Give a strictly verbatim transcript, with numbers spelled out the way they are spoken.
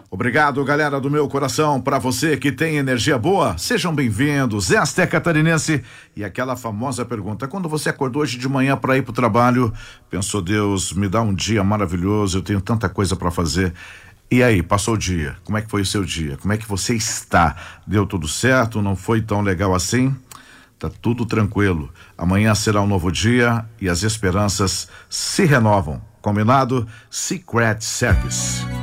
Obrigado, galera do meu coração, para você que tem energia boa, sejam bem-vindos. Esta é Catarinense e aquela famosa pergunta: quando você acordou hoje de manhã para ir pro trabalho, pensou, Deus, me dá um dia maravilhoso, eu tenho tanta coisa para fazer. E aí, passou o dia? Como é que foi o seu dia? Como é que você está? Deu tudo certo? Não foi tão legal assim? Tá tudo tranquilo. Amanhã será um novo dia e as esperanças se renovam. Combinado? Secret Service.